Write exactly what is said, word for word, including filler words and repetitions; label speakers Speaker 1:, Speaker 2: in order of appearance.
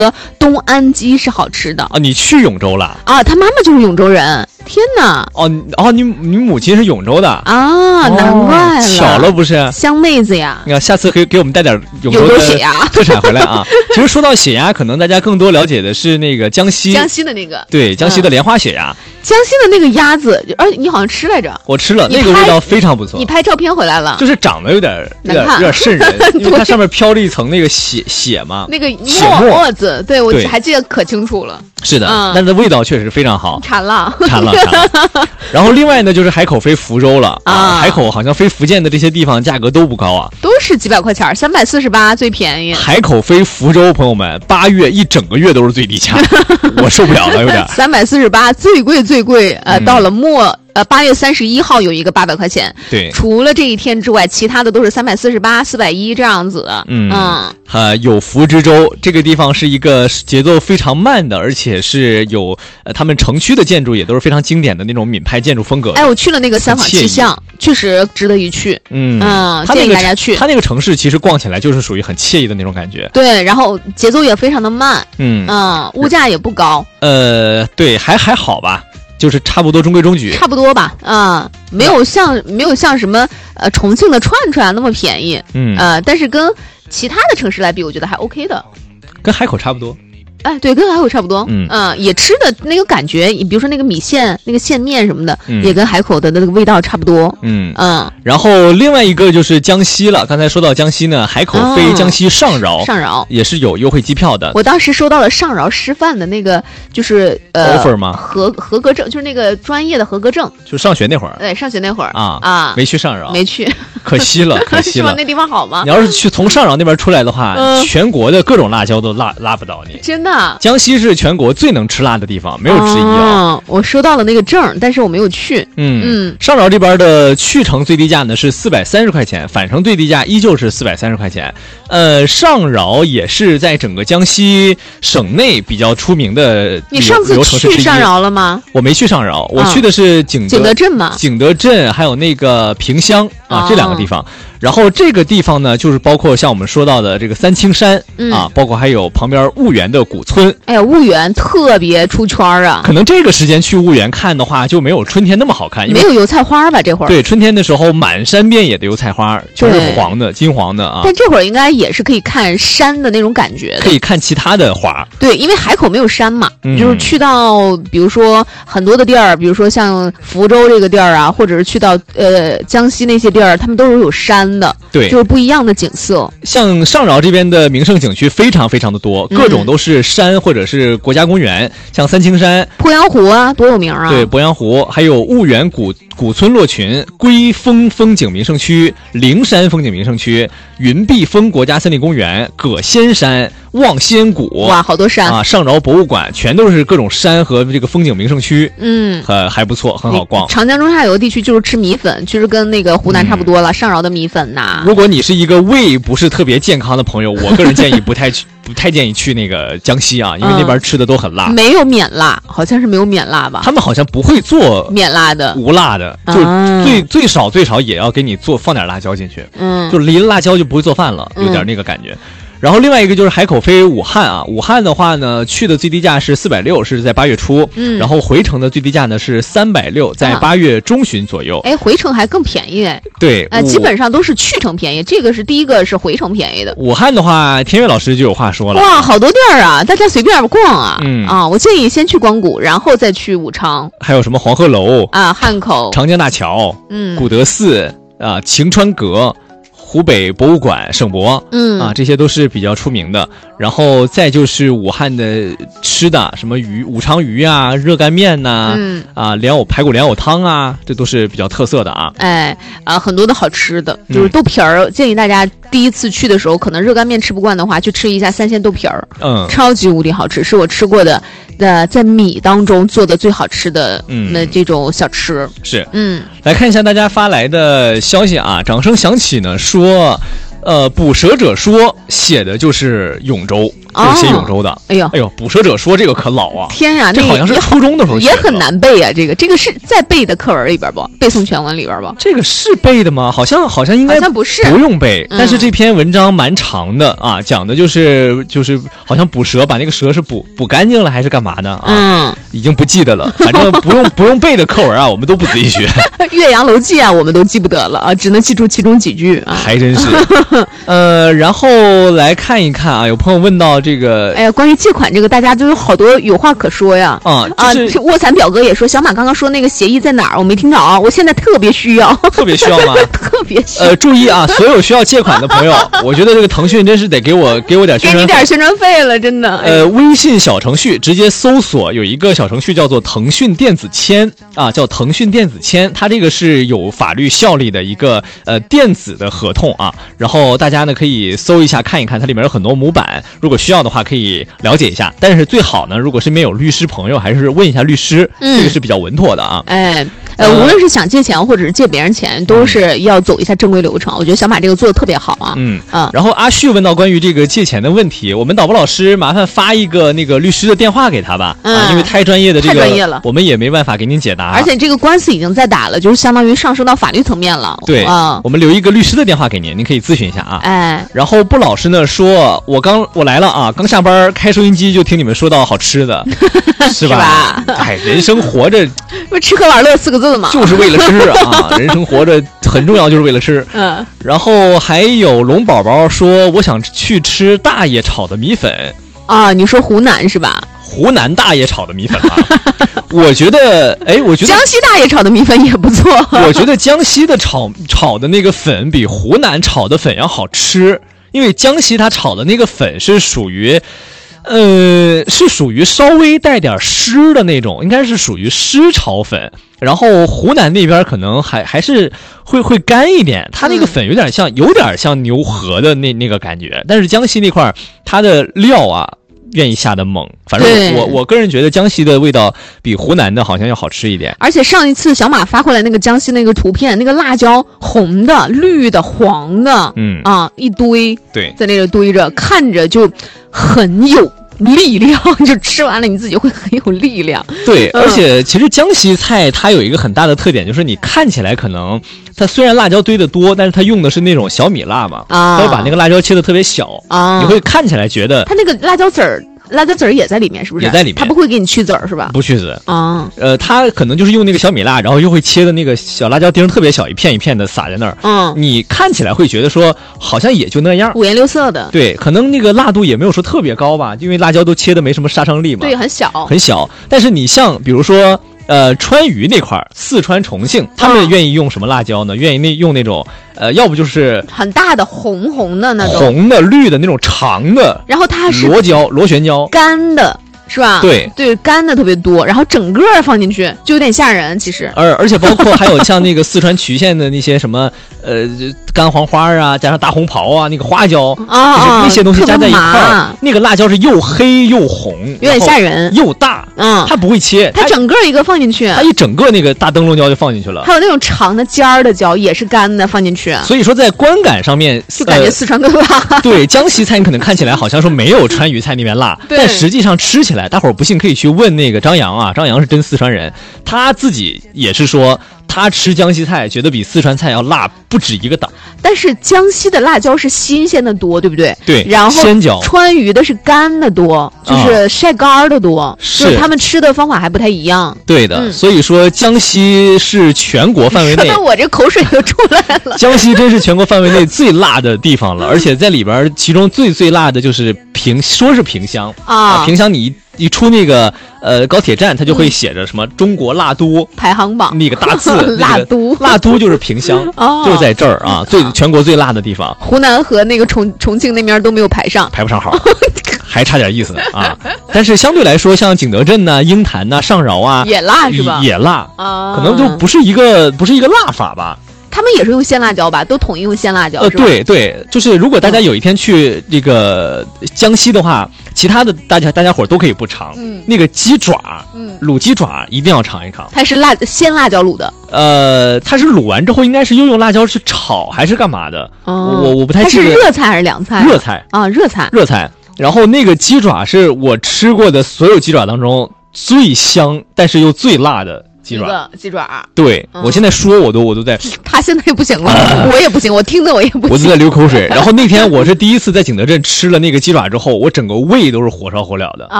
Speaker 1: 东安鸡是好吃的
Speaker 2: 啊。你去永州了
Speaker 1: 啊？他妈妈就是永州人。天哪！
Speaker 2: 哦哦，你你母亲是永州的
Speaker 1: 啊？哦、难怪了，
Speaker 2: 巧了不是？
Speaker 1: 香妹子呀！
Speaker 2: 你看，下次可以给我们带点永州的
Speaker 1: 血压
Speaker 2: 特产回来啊。其实说到血压，可能大家更多了解的是那个江西
Speaker 1: 江西的那个，
Speaker 2: 对，江西的莲花血鸭。嗯、
Speaker 1: 江西的那个鸭子，而且你好像吃来着。
Speaker 2: 我吃了，那个味道非常不错。
Speaker 1: 你拍照片回来了，
Speaker 2: 就是长得有点有点有点瘆人，因为它上面飘了一层那个血血嘛，
Speaker 1: 那个
Speaker 2: 血沫
Speaker 1: 沫子，对我还记得可清楚了。
Speaker 2: 是的，
Speaker 1: 嗯、
Speaker 2: 但是味道确实非常好。
Speaker 1: 馋了，
Speaker 2: 馋了，馋了。然后另外呢，就是海口飞福州了啊，海口好像飞福建的这些地方价格都不高啊，
Speaker 1: 都是几百块钱，三百四十八最便宜。
Speaker 2: 海口飞福州，朋友们，八月一整个月都是最低价，我受不了了，有点。
Speaker 1: 三百四十八最贵最贵，呃，嗯、到了末。呃，八月三十一号有一个八百块钱，
Speaker 2: 对，
Speaker 1: 除了这一天之外，其他的都是三百四十八、四百一这样子。
Speaker 2: 嗯嗯，呃，有福之州这个地方是一个节奏非常慢的，而且是有呃他们城区的建筑也都是非常经典的那种闽派建筑风格。
Speaker 1: 哎，我去了那个三坊七巷，确实值得一去。
Speaker 2: 嗯
Speaker 1: 嗯，
Speaker 2: 建
Speaker 1: 议大家去。
Speaker 2: 它那个城市其实逛起来就是属于很惬意的那种感觉。
Speaker 1: 对，然后节奏也非常的慢。
Speaker 2: 嗯
Speaker 1: 嗯，物价也不高。
Speaker 2: 呃，对，还还好吧。就是差不多中规中矩，
Speaker 1: 差不多吧，啊、嗯，没有像没有像什么呃重庆的串串那么便宜，
Speaker 2: 嗯，
Speaker 1: 呃，但是跟其他的城市来比，我觉得还 OK 的，
Speaker 2: 跟海口差不多。
Speaker 1: 哎，对，跟海口差不多，
Speaker 2: 嗯
Speaker 1: 嗯，也吃的那个感觉，比如说那个米线、那个线面什么的，
Speaker 2: 嗯、
Speaker 1: 也跟海口的那个味道差不多，
Speaker 2: 嗯
Speaker 1: 嗯。
Speaker 2: 然后另外一个就是江西了，刚才说到江西呢，海口飞江西上饶，
Speaker 1: 哦、上饶
Speaker 2: 也是有优惠机票的。
Speaker 1: 我当时收到了上饶师范的那个，就是呃
Speaker 2: offer 吗？
Speaker 1: 合合格证，就是那个专业的合格证。
Speaker 2: 就上学那会儿，
Speaker 1: 对，上学那会儿
Speaker 2: 啊
Speaker 1: 啊，
Speaker 2: 没去上饶，
Speaker 1: 没去，
Speaker 2: 可惜了，可惜了。
Speaker 1: 那地方好吗？
Speaker 2: 你要是去从上饶那边出来的话，
Speaker 1: 嗯、
Speaker 2: 全国的各种辣椒都辣拉不到你。
Speaker 1: 真的，
Speaker 2: 江西是全国最能吃辣的地方，没有之一啊、
Speaker 1: 哦！我收到了那个证，但是我没有去。
Speaker 2: 嗯
Speaker 1: 嗯，
Speaker 2: 上饶这边的去程最低价呢是四百三十块钱，返程最低价依旧是四百三十块钱。呃，上饶也是在整个江西省内比较出名的。
Speaker 1: 你上次去上饶了吗？
Speaker 2: 我没去上饶，我去的是景德、
Speaker 1: 哦、景德镇嘛，
Speaker 2: 景德镇还有那个萍乡啊、
Speaker 1: 哦、
Speaker 2: 这两个地方。然后这个地方呢，就是包括像我们说到的这个三清山、
Speaker 1: 嗯、
Speaker 2: 啊，包括还有旁边婺源的古村。
Speaker 1: 哎呀，婺源特别出圈啊！
Speaker 2: 可能这个时间去婺源看的话，就没有春天那么好看，因为
Speaker 1: 没有油菜花吧？这会儿
Speaker 2: 对，春天的时候满山遍野的油菜花，全是黄的、金黄的啊。
Speaker 1: 但这会儿应该也是可以看山的那种感觉的，
Speaker 2: 可以看其他的花。
Speaker 1: 对，因为海口没有山嘛，
Speaker 2: 嗯、
Speaker 1: 就是去到比如说很多的地儿，比如说像福州这个地儿啊，或者是去到呃江西那些地儿，他们都是有山的。
Speaker 2: 对，
Speaker 1: 就是不一样的景色。
Speaker 2: 像上饶这边的名胜景区非常非常的多，各种都是山或者是国家公园，嗯、像三清山、
Speaker 1: 鄱阳湖啊，多有名啊！
Speaker 2: 对，鄱阳湖，还有婺源古古村落群、龟峰风景名胜区、灵山风景名胜区、云碧峰国家森林公园、葛仙山、望仙谷，
Speaker 1: 哇，好多山
Speaker 2: 啊！上饶博物馆全都是各种山和这个风景名胜区，
Speaker 1: 嗯，
Speaker 2: 很还不错，很好逛。
Speaker 1: 长江中下游地区就是吃米粉，其实跟那个湖南差不多了。嗯、上饶的米粉呐、啊，
Speaker 2: 如果你是一个胃不是特别健康的朋友，我个人建议不太去，不太建议去那个江西啊，因为那边吃的都很辣，
Speaker 1: 嗯、没有免辣，好像是没有免辣吧？
Speaker 2: 他们好像不会做
Speaker 1: 免辣的，
Speaker 2: 无辣的，就最、啊、最少最少也要给你做放点辣椒进去，
Speaker 1: 嗯，
Speaker 2: 就离了辣椒就不会做饭了，有点那个感觉。嗯，然后另外一个就是海口飞武汉啊，武汉的话呢，去的最低价是四百六，是在八月初，
Speaker 1: 嗯，
Speaker 2: 然后回程的最低价呢是三百六，在八月中旬左右。
Speaker 1: 哎、啊，回程还更便宜哎。
Speaker 2: 对，
Speaker 1: 呃，基本上都是去程便宜，这个是第一个是回程便宜的。
Speaker 2: 武汉的话，田悦老师就有话说了，
Speaker 1: 哇，好多地儿啊，大家随便逛啊，
Speaker 2: 嗯
Speaker 1: 啊，我建议先去光谷，然后再去武昌，
Speaker 2: 还有什么黄鹤楼
Speaker 1: 啊、汉口、
Speaker 2: 长江大桥，
Speaker 1: 嗯，
Speaker 2: 古德寺啊、晴川阁。湖北博物馆、省博，
Speaker 1: 嗯
Speaker 2: 啊，这些都是比较出名的。然后再就是武汉的吃的，什么鱼、武昌鱼啊、热干面呐、啊，
Speaker 1: 嗯
Speaker 2: 啊，莲藕排骨莲藕汤啊，这都是比较特色的啊。
Speaker 1: 哎啊，很多的好吃的，就是豆皮儿、嗯。建议大家第一次去的时候，可能热干面吃不惯的话，去吃一下三鲜豆皮儿，
Speaker 2: 嗯，
Speaker 1: 超级无敌好吃，是我吃过的的在米当中做的最好吃的
Speaker 2: 嗯
Speaker 1: 那这种小吃。
Speaker 2: 是，
Speaker 1: 嗯，
Speaker 2: 来看一下大家发来的消息啊，掌声响起呢，说。呃，捕蛇者说写的就是永州就是写永州的。
Speaker 1: 哎呦，
Speaker 2: 哎呦，捕蛇者说这个可老啊！
Speaker 1: 天呀，
Speaker 2: 这好像是初中的时候
Speaker 1: 也很难背啊。这个这个是在背的课文里边不？背诵全文里边不？
Speaker 2: 这个是背的吗？好像好像应该
Speaker 1: 好像不是，
Speaker 2: 不用背。
Speaker 1: 嗯、
Speaker 2: 但是这篇文章蛮长的啊，讲的就是就是好像捕蛇，把那个蛇是捕捕干净了还是干嘛呢？啊，
Speaker 1: 嗯，
Speaker 2: 已经不记得了。反正不用不用背的课文啊，我们都不仔细学。
Speaker 1: 岳阳楼记啊，我们都记不得了啊，只能记住其中几句啊。
Speaker 2: 还真是。呃，然后来看一看啊，有朋友问到这个，
Speaker 1: 哎呀，关于借款这个，大家都有好多有话可说呀。
Speaker 2: 啊、就是、
Speaker 1: 啊，卧蚕表哥也说，小马刚刚说那个协议在哪儿？我没听着啊，我现在特别需要。
Speaker 2: 特别需要吗？
Speaker 1: 特别需要。
Speaker 2: 呃，注意啊，所有需要借款的朋友，我觉得这个腾讯真是得给我给我点宣传，
Speaker 1: 给你点宣传费了，真的。
Speaker 2: 呃，微信小程序直接搜索有一个小程序叫做腾讯电子签啊，叫腾讯电子签，它这个是有法律效力的一个呃电子的合同啊。然后大家呢可以搜一下看一看，它里面有很多模板，如果需要的话可以了解一下。但是最好呢，如果身边有律师朋友，还是问一下律师，嗯、这个是比较稳妥的啊。
Speaker 1: 哎。呃，无论是想借钱或者是借别人钱，都是要走一下正规流程。我觉得小马这个做的特别好啊。
Speaker 2: 嗯
Speaker 1: 啊。
Speaker 2: 然后阿旭问到关于这个借钱的问题，我们导播老师麻烦发一个那个律师的电话给他吧。
Speaker 1: 嗯。
Speaker 2: 啊、因为太专业的这个，
Speaker 1: 太专业了，
Speaker 2: 我们也没办法给您解答。
Speaker 1: 而且这个官司已经在打了，就是相当于上升到法律层面了。
Speaker 2: 对
Speaker 1: 啊，
Speaker 2: 我们留一个律师的电话给您，您可以咨询一下啊。
Speaker 1: 哎。
Speaker 2: 然后布老师呢说，我刚我来了啊，刚下班开收音机就听你们说到好吃的，是吧？
Speaker 1: 是吧？
Speaker 2: 哎，人生活着，
Speaker 1: 不吃喝玩乐四个字嘛，
Speaker 2: 就是为了吃啊！人生活着很重要，就是为了吃。
Speaker 1: 嗯。
Speaker 2: 然后还有龙宝宝说，我想去吃大爷炒的米粉
Speaker 1: 啊。你说湖南是吧？
Speaker 2: 湖南大爷炒的米粉啊，我觉得，哎，我觉得
Speaker 1: 江西大爷炒的米粉也不错。
Speaker 2: 我觉得江西的炒炒的那个粉比湖南炒的粉要好吃，因为江西它炒的那个粉是属于。呃，是属于稍微带点湿的那种，应该是属于湿炒粉。然后湖南那边可能还还是会会干一点，它那个粉有点像，有点像牛河的那那个感觉。但是江西那块它的料啊，愿意下的猛。反正我我个人觉得江西的味道比湖南的好像要好吃一点。
Speaker 1: 而且上一次小马发回来那个江西那个图片，那个辣椒红的、绿的、黄的，
Speaker 2: 嗯
Speaker 1: 啊，一堆，
Speaker 2: 对，
Speaker 1: 在那里堆着，看着就很有力量，就吃完了你自己会很有力量。
Speaker 2: 对，而且其实江西菜它有一个很大的特点，就是你看起来可能它虽然辣椒堆得多，但是它用的是那种小米辣嘛，
Speaker 1: 啊，
Speaker 2: 它会把那个辣椒切得特别小
Speaker 1: 啊，
Speaker 2: 你会看起来觉得
Speaker 1: 它那个辣椒籽儿。辣椒籽儿也在里面，是不是？
Speaker 2: 也在里面，
Speaker 1: 它不会给你去籽儿，是吧？
Speaker 2: 不去籽
Speaker 1: 啊。
Speaker 2: 呃，它可能就是用那个小米辣，然后又会切的那个小辣椒丁特别小，一片一片的撒在那儿。
Speaker 1: 嗯，
Speaker 2: 你看起来会觉得说好像也就那样，
Speaker 1: 五颜六色的。
Speaker 2: 对，可能那个辣度也没有说特别高吧，因为辣椒都切的没什么杀伤力嘛。
Speaker 1: 对，很小，
Speaker 2: 很小。但是你像比如说。呃，川渝那块儿，四川、重庆，他们愿意用什么辣椒呢？愿意那用那种，呃，要不就是
Speaker 1: 很大的红红的那种，
Speaker 2: 红的、绿的那种长的，
Speaker 1: 然后它是
Speaker 2: 螺椒、螺旋椒，
Speaker 1: 干的。是吧？
Speaker 2: 对
Speaker 1: 对，干的特别多，然后整个放进去就有点吓人，其实。
Speaker 2: 而而且包括还有像那个四川衢县的那些什么呃干黄花啊，加上大红袍啊，那个花椒
Speaker 1: 啊，
Speaker 2: 就是那些东西加在一块儿，那个辣椒是又黑又红，
Speaker 1: 有点吓人，
Speaker 2: 又大，
Speaker 1: 嗯，
Speaker 2: 它不会切，
Speaker 1: 它整个一个放进去，
Speaker 2: 它一整个那个大灯笼椒就放进去了，
Speaker 1: 还有那种长的尖儿的椒也是干的放进去，
Speaker 2: 所以说在观感上面
Speaker 1: 就感觉四川更辣。
Speaker 2: 呃、对，江西菜你可能看起来好像说没有川渝菜那边辣，但实际上吃起来，大伙儿不信可以去问那个张扬啊，张扬是真四川人，他自己也是说他吃江西菜觉得比四川菜要辣不止一个档。
Speaker 1: 但是江西的辣椒是新鲜的多，对不对？
Speaker 2: 对，
Speaker 1: 然后
Speaker 2: 鲜椒。
Speaker 1: 川渝的是干的多，就是晒干的多，
Speaker 2: 啊、是
Speaker 1: 就是他们吃的方法还不太一样。
Speaker 2: 对的，嗯、所以说江西是全国范围内，
Speaker 1: 说的我这口水都出来了。
Speaker 2: 江西真是全国范围内最辣的地方了，而且在里边其中最最辣的就是萍，说是萍乡啊，萍乡你一。一出那个呃高铁站，它就会写着什么、嗯、中国辣都
Speaker 1: 排行榜
Speaker 2: 那个大字，
Speaker 1: 辣都、
Speaker 2: 那个、辣都就是萍乡，哦、就是在这儿啊，最全国最辣的地方。
Speaker 1: 湖南和那个重重庆那边都没有排上，
Speaker 2: 排不上号，还差点意思呢啊！但是相对来说，像景德镇呐、啊、鹰潭呐、啊、上饶啊，
Speaker 1: 也辣是吧？
Speaker 2: 也辣
Speaker 1: 啊，
Speaker 2: 可能就不是一个不是一个辣法吧。
Speaker 1: 他们也是用鲜辣椒吧，都统一用鲜辣椒。
Speaker 2: 呃，对对，就是如果大家有一天去这个江西的话，其他的大家大家伙都可以不尝。
Speaker 1: 嗯，
Speaker 2: 那个鸡爪，
Speaker 1: 嗯，
Speaker 2: 卤鸡爪一定要尝一尝。
Speaker 1: 它是辣鲜辣椒卤的。
Speaker 2: 呃，它是卤完之后，应该是又用辣椒去炒还是干嘛的？
Speaker 1: 哦、
Speaker 2: 我我不太记得。
Speaker 1: 它是热菜还是凉菜、啊？
Speaker 2: 热菜
Speaker 1: 啊，热菜，
Speaker 2: 热菜。 然后那个鸡爪是我吃过的所有鸡爪当中最香，但是又最辣的鸡爪。
Speaker 1: 一个鸡爪。
Speaker 2: 对、嗯、我现在说我都我都在，
Speaker 1: 他现在也不行了，我也不行，我听的我也不行，
Speaker 2: 我就在流口水。然后那天我是第一次在景德镇吃了那个鸡爪之后，我整个胃都是火烧火燎的。